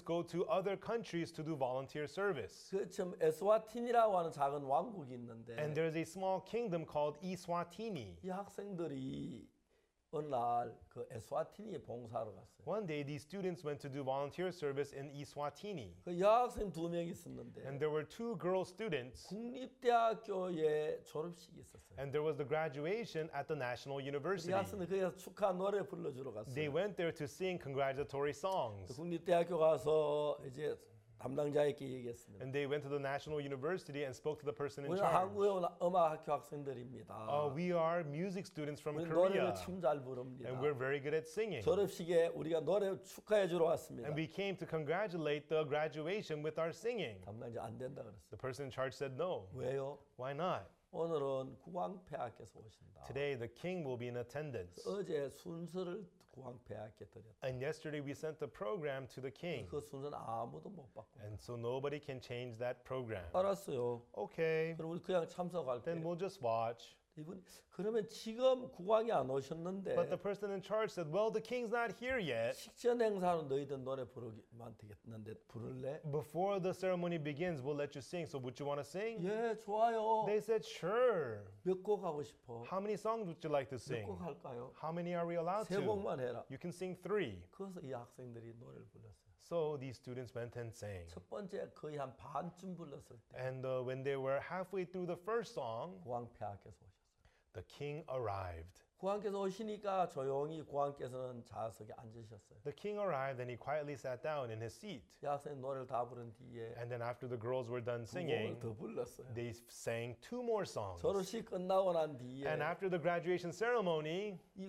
go to other countries to do volunteer service. 그 지금 에스와틴이라고 하는 작은 왕국이 있는데 And there's a small kingdom called Eswatini. 이 학생들이 어느 날 그 에스와티니에 봉사하러 갔어요. One day, these students went to do volunteer service in Eswatini. 그 여학생 2명 있었는데 And there were 2 girl students. 국립대학교에 졸업식이 있었어요. And there was the graduation at the National 이 University. 학생들 거기서 축하 노래 불러주러 They 갔어요. went there to sing congratulatory songs. 국립대학교 가서 이제 담당자에게 얘기했습니다. And they went to the National University and spoke to the person in 우리는 charge. 한국에 온 음악학교 학생들입니다. We are music students from 우리 Korea. 노래를 참 잘 부릅니다. And we're very good at singing. 졸업식에 우리가 노래 축하해 주러 왔습니다. And we came to congratulate the graduation with our singing. 담당자 안 된다 그랬어요. The person in charge said no. 왜요? Why not? 오늘은 국왕폐하께서 오신다. Today the king will be in attendance. 어제 순서를 국왕폐하께 드렸다. And yesterday we sent the program to the king. 그 순서는 아무도 못 바꾼다. And so nobody can change that program. 알았어요. Okay, 그럼 우리 그냥 참석할게요. then we'll just watch. 이분 그러면 지금 국왕이 안 오셨는데 But the person in charge said, well, the king's not here yet. 식전 행사로 너희들 노래 부르기만 되겠는데 부를래? Before the ceremony begins, we'll let you sing. So would you want to sing? 예, 좋아요. They said, sure. 몇 곡 하고 싶어? How many songs would you like to 몇 sing? 곡 할까요? How many are we allowed 세 to? 곡만 해라. You can sing 3. 그래서 이 학생들이 노래를 불렀어요. So these students went and sang. 첫 번째 거의 한 반쯤 불렀을 때 And when they were halfway through the first song, 국왕폐하께서 오셨어요. the king arrived. 국왕께서 오시니까 조용히 국왕께서는 좌석에 앉으셨어요. The king arrived and he quietly sat down in his seat. 이 학생 노래를 다 부른 뒤에 And then after the girls were done 두 곡을 singing, 더 불렀어요. they sang 2 more songs. 졸업식 끝나고 난 뒤에 And after the graduation ceremony, 이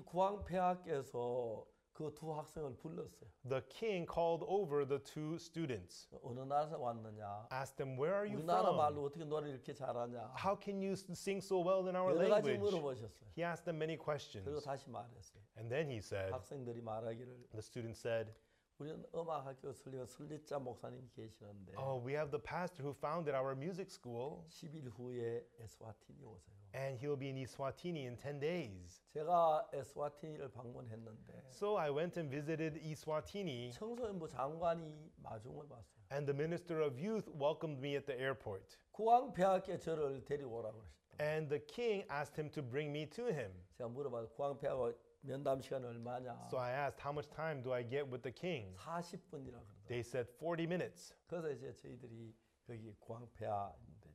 국왕폐하께서 그 두 학생을 불렀어요. the king called over the 2 students, 어느 나라에서 왔느냐? asked them, where are you 우리나라 말로 from? 어떻게 노래를 이렇게 잘하냐? How can you sing so well in our 여러 가지 language? 물어보셨어요. He asked them many 그리고 questions. 다시 말했어요. And then he said, 학생들이 말하기를 the student said, 우리는 음악학교 설립자 목사님이 계시는데 oh, we have the pastor who founded our music school, 10일 후에 에스와티니 오세요. and he'll be in Eswatini in 10 days. 제가 에스와티니를 방문했는데 So I went and visited Eswatini, 청소년부 장관이 마중을 봤어요. and the minister of youth welcomed me at the airport. 국왕폐하께 저를 데리오라고 그러셨다. And the king asked him to bring me to him. 제가 물어봐서 국왕폐하가 면담 시간 얼마냐? So I asked, how much time do I get with the king? 40분이라 그러더라고요. They said 40 minutes. 그래서 이제 저희들이 거기 국왕폐하인데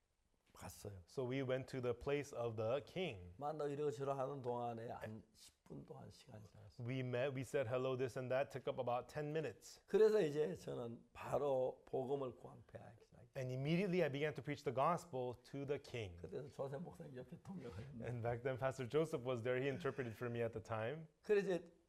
갔어요. So we went to the place of the king. 만나고 이러저러 하는 동안에 한 10분 동안 시간이 지났어요. We met, we said hello, this and that, took up about 10 minutes. 그래서 이제 저는 바로 복음을 국왕폐하기 시작했어요. And immediately I began to preach the gospel to the king. 그때는 조세 목사님 옆에 통역을 했는데 And back then Pastor Joseph was there. He interpreted for me at the time. 그래서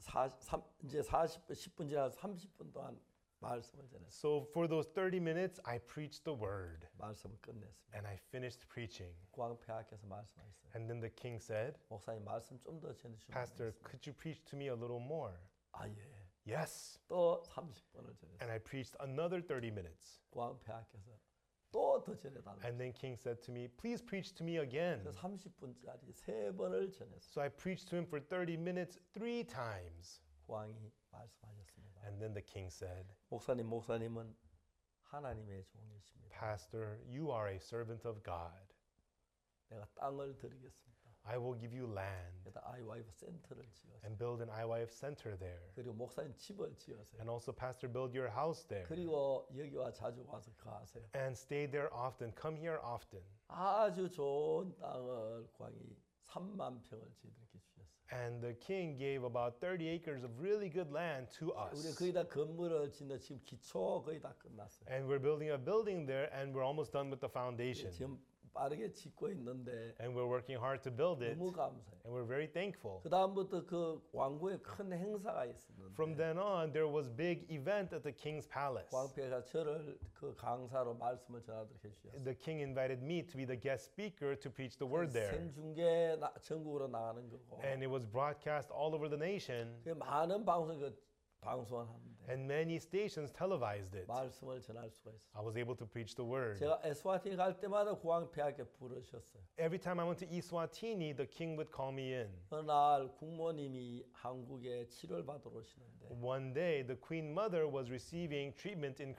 이제 10분 지나서 30분 동안 말씀을 전했어요. So for those 30 minutes, I preached the word. 말씀을 끝냈습니다. And I finished preaching. 국왕폐하께서 말씀하셨어요. And then the king said, 목사님 말씀 좀 더 전해주시면 Pastor, 되겠습니다. could you preach to me a little more? 아 예. Yes. 또 30분을 전했어요. And I preached another 30 minutes. 국왕폐하께서 또 더 전해달라고. And then king said to me, please preach to me again. 그래서 30분짜리 3번을 전했어요. So I preached to him for 30 minutes 3 times. 국왕이 말씀하셨습니다. And then the king said, 목사님은 하나님의 종이십니다. Pastor, you are a servant of God. 내가 땅을 드리겠습니다. I will give you land 그래서 IYF 센터를 지었어요. and build an IYF center there. 그리고 목사님 집을 지었어요. And also, Pastor, build your house there. 그리고 여기와 자주 와서 거하세요. And stay there often. Come here often. 아주 좋은 땅을 국왕이 3만 평을 저희들에게 주셨어요. And the king gave about 30 acres of really good land to 우리 us. 거의 다 건물을 짓는 지금 기초 거의 다 끝났어요. And we're building a building there, and we're almost done with the foundation. 지금 빠르게 짓고 있는데 And we're working hard to build it. 너무 감사해요. And we're very thankful. 그 다음부터 그 왕궁에 큰 행사가 있었는데 From then on, there was big event at the king's palace. 왕패가 저를 그 강사로 말씀을 전하도록 해주셨어요. The king invited me to be the guest speaker to preach the word there. 생중계 전국으로 나가는 거고 And it was broadcast all over the nation. 그 많은 방송이 방송을 하는데 And many stations televised it. 말씀을 전할 수가 있어요. I was able to preach the word. 제가 에스와티니 갈 때마다 국왕폐하께 부르셨어요. Every time I went to Eswatini, the king would call me in. 어느 날 국모님이 한국에 치료를 받으러 오시는데 One day, the queen mother was receiving treatment in